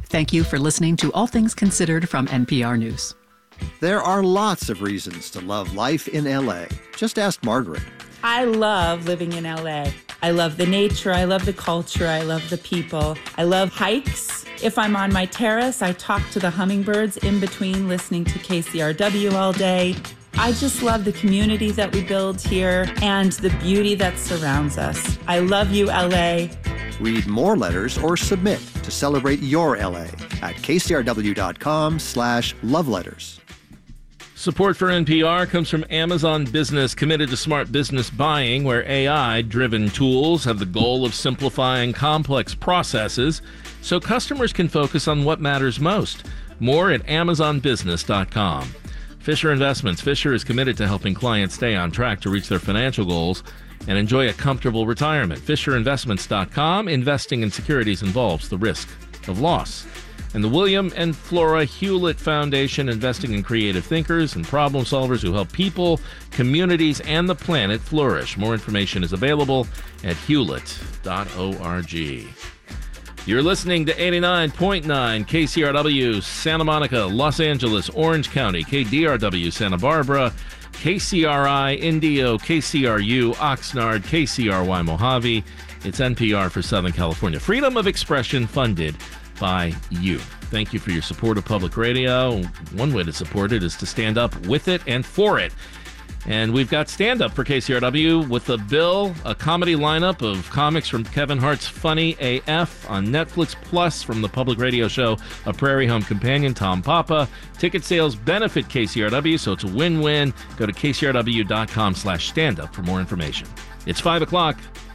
Thank you for listening to All Things Considered from NPR News. There are lots of reasons to love life in LA. Just ask Margaret. I love living in LA. I love the nature, I love the culture, I love the people. I love hikes. If I'm on my terrace, I talk to the hummingbirds in between listening to KCRW all day. I just love the community that we build here and the beauty that surrounds us. I love you, LA. Read more letters or submit to celebrate your LA at kcrw.com/loveletters. Support for NPR comes from Amazon Business, committed to smart business buying, where AI-driven tools have the goal of simplifying complex processes so customers can focus on what matters most. More at amazonbusiness.com. Fisher Investments. Fisher is committed to helping clients stay on track to reach their financial goals and enjoy a comfortable retirement. FisherInvestments.com. Investing in securities involves the risk of loss. And the William and Flora Hewlett Foundation, investing in creative thinkers and problem solvers who help people, communities, and the planet flourish. More information is available at hewlett.org. You're listening to 89.9 KCRW, Santa Monica, Los Angeles, Orange County, KDRW, Santa Barbara, KCRI, Indio, KCRU, Oxnard, KCRY, Mojave. It's NPR for Southern California. Freedom of expression funded by you. Thank you for your support of public radio. One way to support it is to stand up with it and for it. And we've got Stand Up for KCRW with a bill, a comedy lineup of comics from Kevin Hart's Funny AF on Netflix, plus from the public radio show A Prairie Home Companion, Tom Papa. Ticket sales benefit KCRW, so it's a win-win. Go to kcrw.com/standup for more information. It's 5 o'clock.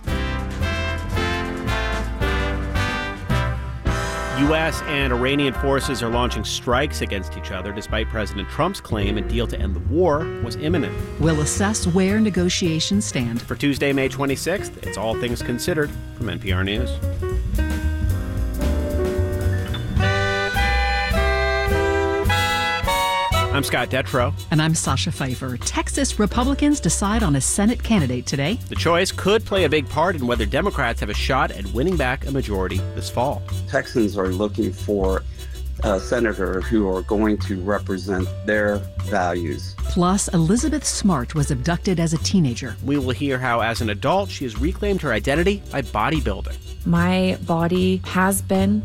U.S. and Iranian forces are launching strikes against each other despite President Trump's claim a deal to end the war was imminent. We'll assess where negotiations stand. For Tuesday, May 26th, it's All Things Considered from NPR News. I'm Scott Detrow. And I'm Sasha Pfeiffer. Texas Republicans decide on a Senate candidate today. The choice could play a big part in whether Democrats have a shot at winning back a majority this fall. Texans are looking for a senator who are going to represent their values. Plus, Elizabeth Smart was abducted as a teenager. We will hear how, as an adult, she has reclaimed her identity by bodybuilding. My body has been